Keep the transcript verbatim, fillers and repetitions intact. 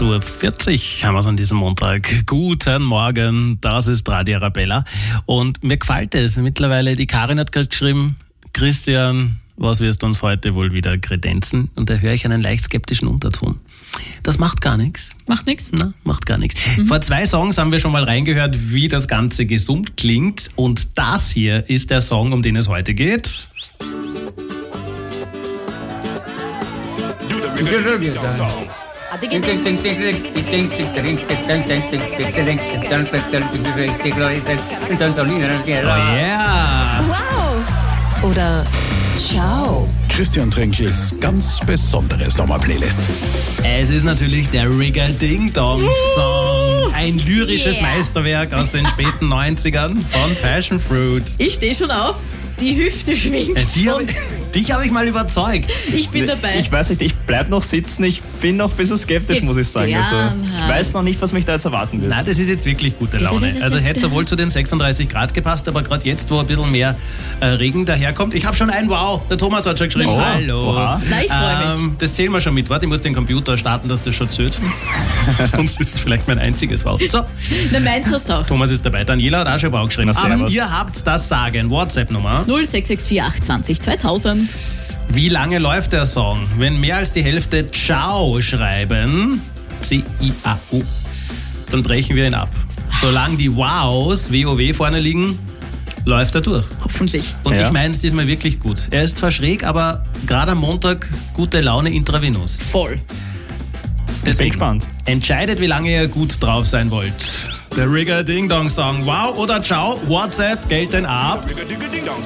acht Uhr vierzig haben wir es an diesem Montag. Guten Morgen, das ist Radio Arabella. Und mir gefällt es mittlerweile. Die Karin hat gerade geschrieben, Christian, was wirst du uns heute wohl wieder kredenzen? Und da höre ich einen leicht skeptischen Unterton. Das macht gar nichts. Macht nichts? Na, macht gar nichts. Mhm. Vor zwei Songs haben wir schon mal reingehört, wie das Ganze gesummt klingt. Und das hier ist der Song, um den es heute geht. Oh yeah! Wow! Oder Ciao. Christian Trenkels ganz besondere Sommerplaylist. Es ist natürlich der Rig-a-Ding-Dong-Song. Ein lyrisches Yeah. Meisterwerk aus den späten neunzigern von Passion Fruit. Ich stehe schon auf. Die Hüfte schwingt Äh, die hab, schon. dich habe ich mal überzeugt. Ich bin dabei. Ich weiß nicht, ich bleib noch sitzen. Ich bin noch ein bisschen skeptisch, muss ich sagen. Also, ich weiß noch nicht, was mich da jetzt erwarten wird. Nein, das ist jetzt wirklich gute Laune. Also hätte sowohl zu den sechsunddreißig Grad gepasst, aber gerade jetzt, wo ein bisschen mehr äh, Regen daherkommt. Ich habe schon ein Wow. Der Thomas hat schon geschrieben. Oh. Hallo. Oha. Nein, ich freu mich. Ähm, das zählen wir schon mit. Warte, ich muss den Computer starten, dass das schon zählt. Sonst ist es vielleicht mein einziges Wow. So, Na, meins hast du auch. Thomas ist dabei. Daniela hat auch schon Wow geschrieben. Na, servus. Ihr habt das Sagen. WhatsApp-Nummer. null sechs sechs vier acht zwanzig zweitausend. Wie lange läuft der Song? Wenn mehr als die Hälfte Ciao schreiben, C I A O, dann brechen wir ihn ab. Solange die Wows, W O W, vorne liegen, läuft er durch. Hoffentlich. Und Ja. ich meine es diesmal wirklich gut. Er ist zwar schräg, aber gerade am Montag gute Laune intravenös. Voll. Deswegen gespannt. entscheidet, wie lange ihr gut drauf sein wollt. Der Rigger Ding Dong Song. Wow oder Ciao? WhatsApp gelten ab.